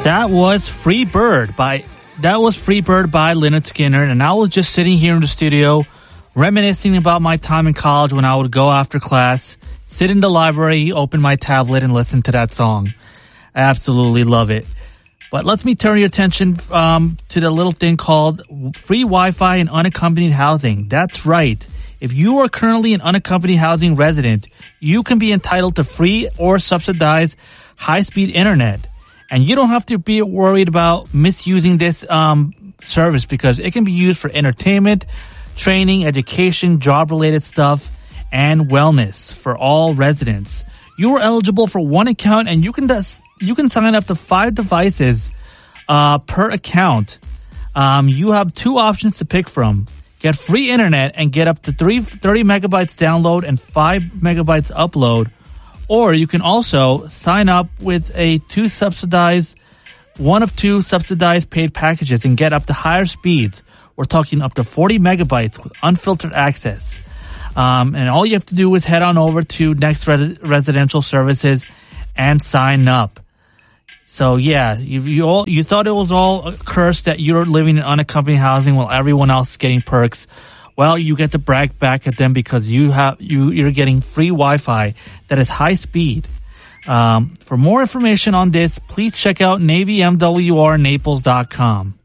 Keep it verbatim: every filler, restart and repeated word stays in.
That was Free Bird by that was Free Bird by Lynyrd Skynyrd, and I was just sitting here in the studio reminiscing about my time in college when I would go after class, sit in the library, open my tablet, and listen to that song. I absolutely love it. But let me turn your attention um, to the little thing called free Wi-Fi and unaccompanied housing. That's right. If you are currently an unaccompanied housing resident, you can be entitled to free or subsidized high-speed internet. And you don't have to be worried about misusing this um, service because it can be used for entertainment, training, education, job-related stuff, and wellness for all residents. You are eligible for one account, and you can des- you can sign up to five devices uh, per account. Um, you have two options to pick from. Get free internet and get up to three, thirty megabytes download and five megabytes upload. Or you can also sign up with a two subsidized, one of two subsidized paid packages and get up to higher speeds. We're talking up to forty megabytes with unfiltered access. Um, and all you have to do is head on over to Next Res- Residential Services and sign up. So yeah, you, you all you thought it was all a curse that you're living in unaccompanied housing while everyone else is getting perks. Well, you get to brag back at them because you have you you're getting free Wi-Fi that is high speed. Um, for more information on this, please check out Navy M W R Naples dot com.